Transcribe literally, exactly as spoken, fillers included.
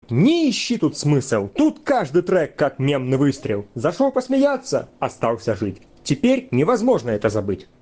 Не ищи тут смысл, тут каждый трек как мемный выстрел. Зашел посмеяться, остался жить. Теперь невозможно это забыть.